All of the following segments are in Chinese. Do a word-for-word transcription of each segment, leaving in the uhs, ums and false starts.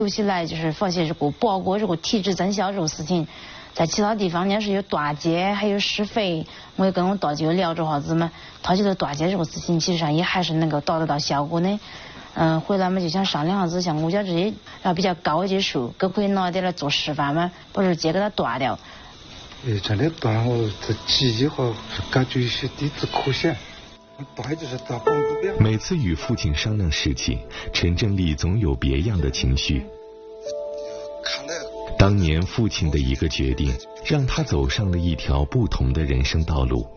有起来就是发现这个包括这个体质增小这个事情，在其他地方呢是有断节，还有施肥。我也跟我大姐聊着话子嘛，她觉得断节这个事情其实上也还是能够达得到效果的。嗯，回来嘛就想商量下子，像我家这些然后比较高级树，都可以拿点来做示范嘛，不是直接给它断掉。 哎，真的断我这记忆和感觉有些弟子可想。 每次与父亲商量事情，陈正丽总有别样的情绪。当年父亲的一个决定，让他走上了一条不同的人生道路。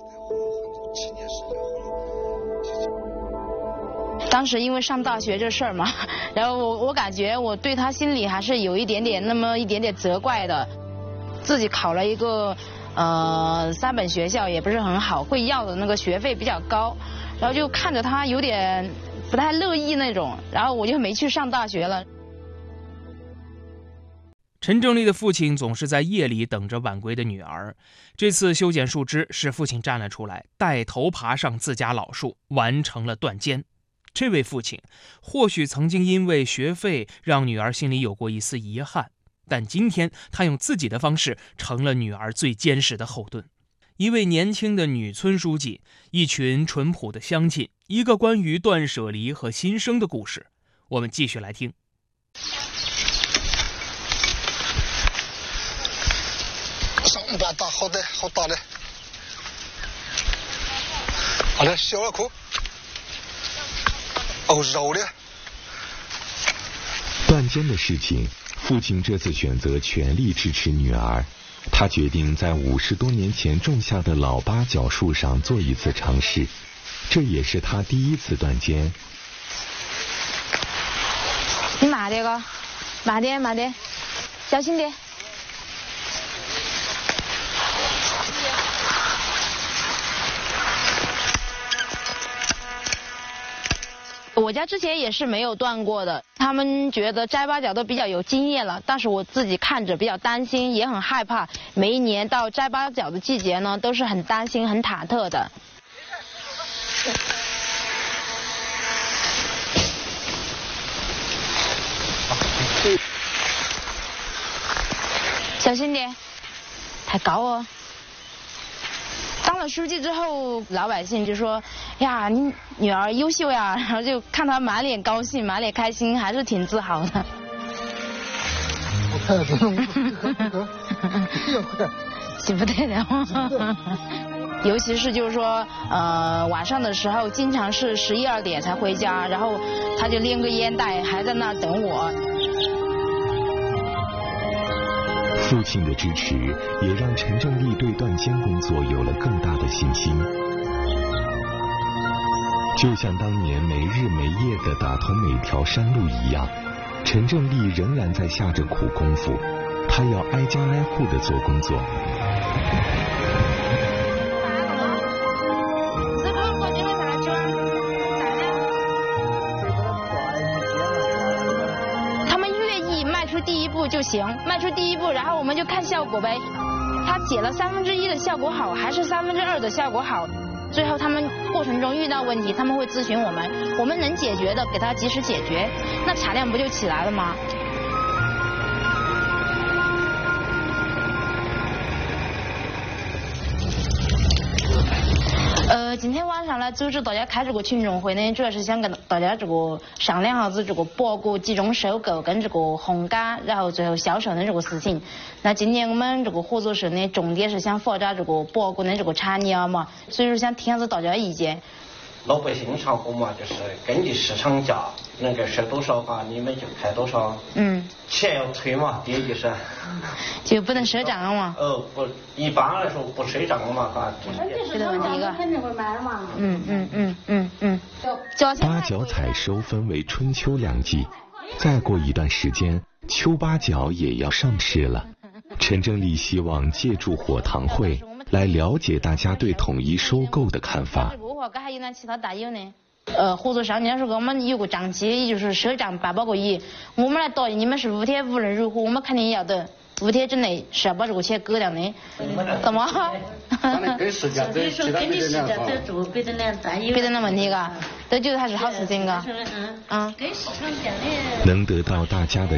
当时因为上大学这事儿嘛，然后我我感觉我对他心里还是有一点点那么一点点责怪的，自己考了一个。呃，三本学校也不是很好，会要的那个学费比较高，然后就看着他有点不太乐意那种，然后我就没去上大学了。 陈正丽的父亲总是在夜里等着晚归的女儿，这次修剪树枝是父亲站了出来，带头爬上自家老树，完成了断肩。这位父亲或许曾经因为学费让女儿心里有过一丝遗憾，但今天他用自己的方式成了女儿最坚实的后盾。一位年轻的女村书记，一群淳朴的乡亲，一个关于断舍离和新生的故事，我们继续来听。 上班大好的好大的，好的小了裤，哦肉的。 断肩的事情，父亲这次选择全力支持女儿，他决定在五十多年前种下的老八角树上做一次尝试，这也是他第一次断肩。 你慢点个，慢点慢点，小心点。我家之前也是没有断过的，他们觉得摘八角都比较有经验了，但是我自己看着比较担心，也很害怕。每一年到摘八角的季节呢，都是很担心、很忐忑的。小心点，太高哦。当了书记之后，老百姓就说呀，你女儿优秀呀，然后就看她满脸高兴，满脸开心，还是挺自豪的。 我看这种， 洗不对的。尤其是就是说，呃，晚上的时候经常是十一二点才回家，然后他就拎个烟袋，还在那儿等我。 父亲的支持也让陈正丽对断肩工作有了更大的信心。就像当年没日没夜地打通每条山路一样，陈正丽仍然在下着苦功夫，他要挨家挨户地做工作。 第一步就行，迈出第一步，然后我们就看效果呗。他解了三分之一的效果好，还是三分之二的效果好？最后他们过程中遇到问题，他们会咨询我们，我们能解决的给他及时解决，那产量不就起来了吗？呃，今天晚上呢，组织大家开这个群众会呢，主要是想跟大家这个商量下子这个包裹集中收购跟这个烘干，然后最后销售的这个事情。那今年我们这个合作社呢，重点是想发展这个包裹的这个产业嘛，所以说想听下子大家意见。 老百姓上货嘛，就是根据市场价能够收多少话，你们就开多少。嗯。钱要退嘛，第一就是。 就不能赊账嘛。 呃，不，一般来说不赊账嘛，哈。 这个问题一个。肯定会买嘛。嗯嗯嗯嗯嗯。 八角采收分为春秋两季，再过一段时间，秋八角也要上市了。陈正丽希望借助火塘会来了解大家对统一收购的看法。 还有呢，其他大友呢？呃，合作商家说我们有个账期，也就是赊账八百个亿，我们来答应你们是无天无论如何，我们肯定要得。 五天之内是要把这个钱给了的，怎么？ 跟市价这其他别的两好， 别的两大，别的那问题嘎，这就是还是好事情嘎，嗯， 能得到大家的